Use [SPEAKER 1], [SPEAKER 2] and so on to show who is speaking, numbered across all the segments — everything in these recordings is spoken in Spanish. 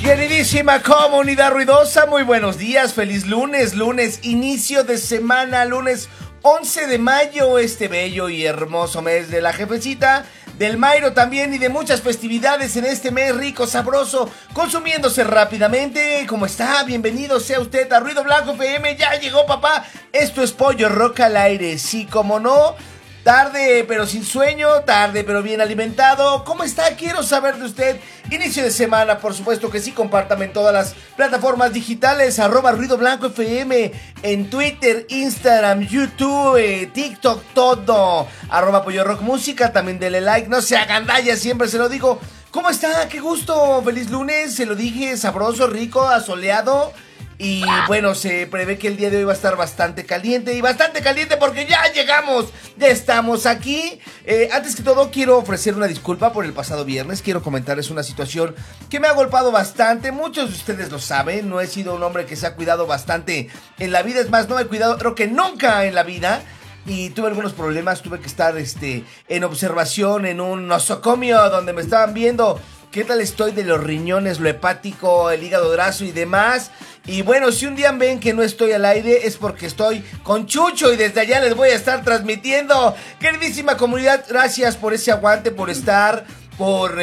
[SPEAKER 1] Queridísima comunidad ruidosa, muy buenos días, feliz lunes, inicio de semana, lunes 11 de mayo, este bello y hermoso mes de la jefecita, del Mayro también y de muchas festividades en este mes rico, sabroso, consumiéndose rápidamente. ¿Cómo está? Bienvenido sea usted a Ruido Blanco FM, ya llegó papá, esto es Pollo Rock al aire, sí, como no. Tarde pero sin sueño, tarde pero bien alimentado. ¿Cómo está? Quiero saber de usted. Inicio de semana, por supuesto que sí. Compártame en todas las plataformas digitales. @Ruido Blanco FM. En Twitter, Instagram, YouTube, TikTok, todo. @Pollo Rock Música. También dele like. No se agandalla, siempre se lo digo. ¿Cómo está? Qué gusto. Feliz lunes. Se lo dije. Sabroso, rico, asoleado. Y bueno, se prevé que el día de hoy va a estar bastante caliente. Y bastante caliente porque ya llegamos. Ya estamos aquí. Antes que todo quiero ofrecer una disculpa por el pasado viernes. Quiero comentarles una situación que me ha golpeado bastante. Muchos de ustedes lo saben. No he sido un hombre que se ha cuidado bastante en la vida. Es más, no me he cuidado creo que nunca en la vida. Y tuve algunos problemas. Tuve que estar en observación en un nosocomio donde me estaban viendo qué tal estoy de los riñones, lo hepático, el hígado graso y demás. Y bueno, si un día ven que no estoy al aire es porque estoy con Chucho y desde allá les voy a estar transmitiendo. Queridísima comunidad, gracias por ese aguante, por estar, por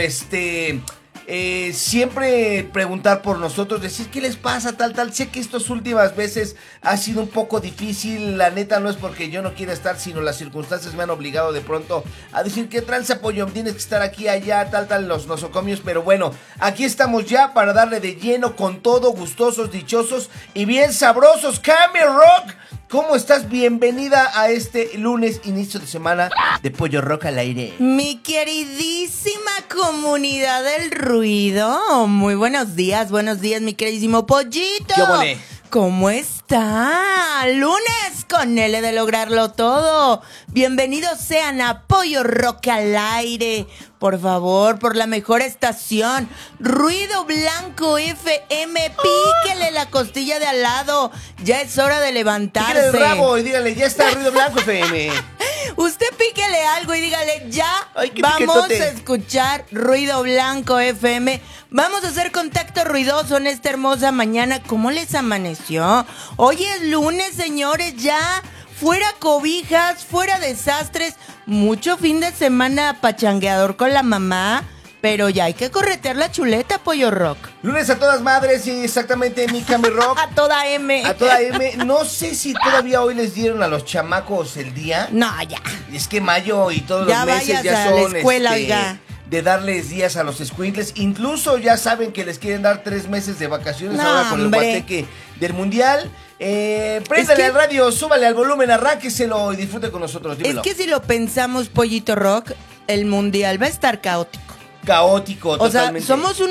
[SPEAKER 1] siempre preguntar por nosotros, decir qué les pasa, tal. Sé que estas últimas veces ha sido un poco difícil, la neta no es porque yo no quiera estar, sino las circunstancias me han obligado de pronto a decir qué tranza pollo, tienes que estar aquí, allá, tal, los nosocomios, pero bueno, aquí estamos ya para darle de lleno con todo, gustosos, dichosos y bien sabrosos. Cami Rock, ¿cómo estás? Bienvenida a este lunes, inicio de semana de Pollo Rock al aire.
[SPEAKER 2] Mi queridísima comunidad del ruido, muy buenos días, mi queridísimo Pollito.
[SPEAKER 1] ¿Qué boné?
[SPEAKER 2] ¿Cómo está? Lunes con L de lograrlo todo. Bienvenidos sean a Pollo Rock al aire. Por favor, por la mejor estación, Ruido Blanco FM. Píquele la costilla de al lado. Ya es hora de levantarse.
[SPEAKER 1] Píquele el rabo y dígale, ya está Ruido Blanco FM.
[SPEAKER 2] Usted píquele algo y dígale, ya. Ay, vamos a escuchar Ruido Blanco FM. Vamos a hacer contacto ruidoso en esta hermosa mañana. ¿Cómo les amaneció? Hoy es lunes, señores, ya. Fuera cobijas, fuera desastres. Mucho fin de semana pachangueador con la mamá. Pero ya hay que corretear la chuleta, Pollo Rock.
[SPEAKER 1] Lunes a todas madres y exactamente mi Cami Rock.
[SPEAKER 2] A toda M.
[SPEAKER 1] A toda M. No sé si todavía hoy les dieron a los chamacos el día.
[SPEAKER 2] No, ya.
[SPEAKER 1] Es que mayo y todos
[SPEAKER 2] ya
[SPEAKER 1] los meses ya
[SPEAKER 2] son
[SPEAKER 1] son
[SPEAKER 2] la escuela, oiga,
[SPEAKER 1] de darles días a los escuincles. Incluso ya saben que les quieren dar 3 meses de vacaciones ahora con el guateque del mundial. Préndale al radio, súbale al volumen, arránqueselo y disfrute con nosotros. Dímelo.
[SPEAKER 2] Es que si lo pensamos, Pollito Rock, el mundial va a estar caótico.
[SPEAKER 1] Caótico, totalmente.
[SPEAKER 2] O sea, somos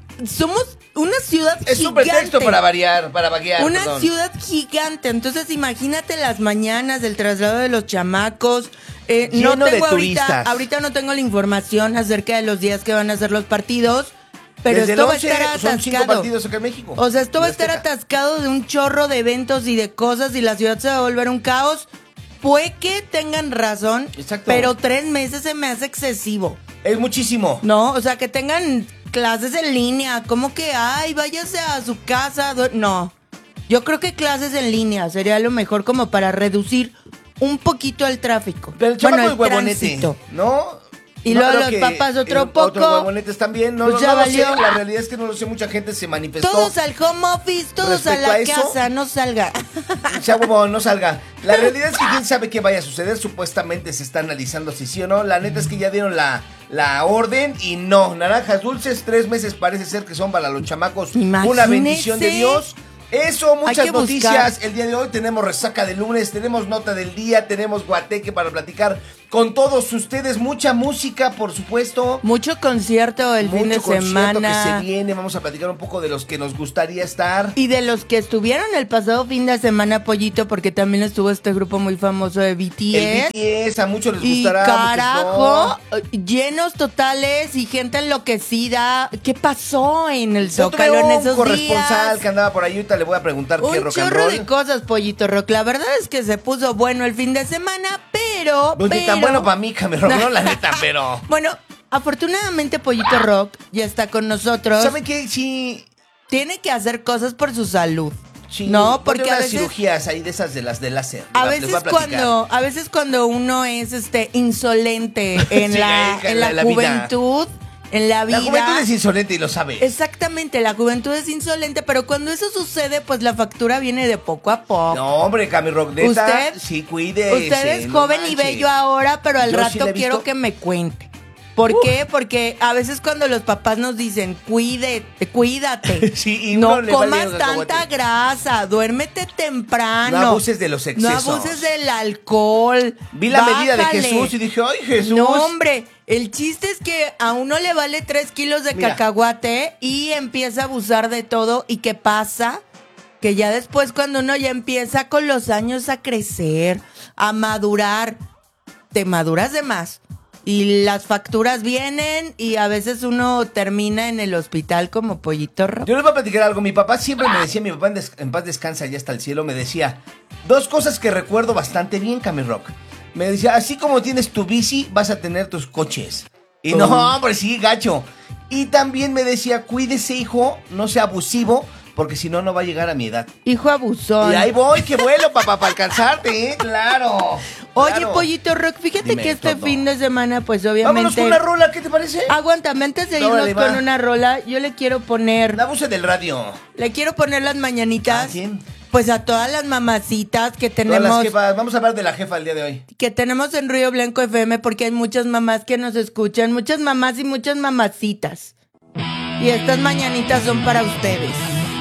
[SPEAKER 2] una ciudad gigante.
[SPEAKER 1] Es un pretexto para vaguear.
[SPEAKER 2] Una ciudad gigante. Entonces, imagínate las mañanas del traslado de los chamacos.
[SPEAKER 1] Lleno
[SPEAKER 2] no tengo
[SPEAKER 1] de turistas.
[SPEAKER 2] ahorita no tengo la información acerca de los días que van a ser los partidos. Pero
[SPEAKER 1] desde
[SPEAKER 2] esto va a
[SPEAKER 1] 11,
[SPEAKER 2] estar atascado.
[SPEAKER 1] son 5 partidos acá en México.
[SPEAKER 2] O sea, esto va a estar atascado de un chorro de eventos y de cosas y la ciudad se va a volver un caos. Puede que tengan razón,
[SPEAKER 1] exacto,
[SPEAKER 2] pero 3 meses se me hace excesivo.
[SPEAKER 1] Es muchísimo.
[SPEAKER 2] No, o sea, que tengan clases en línea, como que, ay, váyase a su casa. No, yo creo que clases en línea sería lo mejor como para reducir un poquito el tráfico.
[SPEAKER 1] Pero el chamaco es huevonete,
[SPEAKER 2] tránsito,
[SPEAKER 1] ¿no?
[SPEAKER 2] Y luego los papás otro poco.
[SPEAKER 1] Otros huevonetes también. No,
[SPEAKER 2] pues ya
[SPEAKER 1] no lo
[SPEAKER 2] valió.
[SPEAKER 1] sé. La realidad es que no lo sé. Mucha gente se manifestó.
[SPEAKER 2] Todos al home office, todos a la casa, no salga.
[SPEAKER 1] Ya, huevón, no salga. La realidad es que quién sabe qué vaya a suceder. Supuestamente se está analizando si sí o no. La neta es que ya dieron la orden y no. Naranjas dulces, 3 meses parece ser que son para los chamacos.
[SPEAKER 2] Imagínese.
[SPEAKER 1] Una bendición de Dios. Eso, muchas noticias.
[SPEAKER 2] Buscar.
[SPEAKER 1] El día de hoy tenemos resaca de lunes, tenemos nota del día, tenemos guateque para platicar con todos ustedes. Mucha música, por supuesto.
[SPEAKER 2] Mucho concierto el fin de semana.
[SPEAKER 1] Que se viene. Vamos a platicar un poco de los que nos gustaría estar.
[SPEAKER 2] Y de los que estuvieron el pasado fin de semana, Pollito, porque también estuvo este grupo muy famoso de BTS.
[SPEAKER 1] El BTS, a muchos les gustará.
[SPEAKER 2] Y carajo,
[SPEAKER 1] no.
[SPEAKER 2] llenos totales y gente enloquecida. ¿Qué pasó en el Zócalo en esos días?
[SPEAKER 1] Un corresponsal que andaba por ahí, ahorita le voy a preguntar qué rock and roll.
[SPEAKER 2] Un chorro de cosas, Pollito Rock. La verdad es que se puso bueno el fin de semana, pero...
[SPEAKER 1] Pues ni tan bueno para mí, Cami Rock, no, la neta, pero...
[SPEAKER 2] Bueno, afortunadamente Pollito Rock ya está con nosotros.
[SPEAKER 1] ¿Saben qué? Sí,
[SPEAKER 2] tiene que hacer cosas por su salud.
[SPEAKER 1] Sí,
[SPEAKER 2] no, porque a veces
[SPEAKER 1] cirugías ahí de esas de las de láser.
[SPEAKER 2] A veces cuando uno es insolente en la juventud, en la vida.
[SPEAKER 1] La juventud es insolente y lo sabe.
[SPEAKER 2] Exactamente, la juventud es insolente, pero cuando eso sucede, pues la factura viene de poco a poco.
[SPEAKER 1] No, hombre, Cami Rock, neta,
[SPEAKER 2] usted
[SPEAKER 1] sí, cuídese.
[SPEAKER 2] Usted es joven y bello ahora, pero al rato quiero que me cuente. ¿Por qué? Porque a veces cuando los papás nos dicen, cuídate,
[SPEAKER 1] sí, y
[SPEAKER 2] no comas tanta grasa, duérmete temprano.
[SPEAKER 1] No abuses de los excesos.
[SPEAKER 2] No abuses del alcohol.
[SPEAKER 1] Vi la medida de Jesús y dije, ¡ay, Jesús!
[SPEAKER 2] No, hombre, el chiste es que a uno le vale 3 kilos de cacahuate y empieza a abusar de todo. ¿Y qué pasa? Que ya después cuando uno ya empieza con los años a crecer, a madurar, te maduras de más. Y las facturas vienen y a veces uno termina en el hospital como pollito rojo.
[SPEAKER 1] Yo les voy a platicar algo. Mi papá siempre me decía, mi papá en paz descansa, ya hasta el cielo, me decía 2 cosas que recuerdo bastante bien, Cami Rock. Me decía, así como tienes tu bici, vas a tener tus coches. Y no, hombre, sí, gacho. Y también me decía, cuídese, hijo, no sea abusivo, porque si no, no va a llegar a mi edad.
[SPEAKER 2] Hijo abusón.
[SPEAKER 1] Y ahí voy, que vuelo, papá, para alcanzarte, Claro.
[SPEAKER 2] Oye,
[SPEAKER 1] claro.
[SPEAKER 2] Pollito Rock, fíjate que este fin de semana, pues obviamente...
[SPEAKER 1] Vámonos con una rola, ¿qué te parece?
[SPEAKER 2] Aguántame, antes de irnos con una rola, yo le quiero poner...
[SPEAKER 1] La voz del radio.
[SPEAKER 2] Le quiero poner las mañanitas.
[SPEAKER 1] ¿A quién?
[SPEAKER 2] Pues a todas las mamacitas que tenemos...
[SPEAKER 1] Todas las jefas. Vamos a hablar de la jefa el día de hoy.
[SPEAKER 2] Que tenemos en Ruido Blanco FM, porque hay muchas mamás que nos escuchan. Muchas mamás y muchas mamacitas. Y estas mañanitas son para ustedes.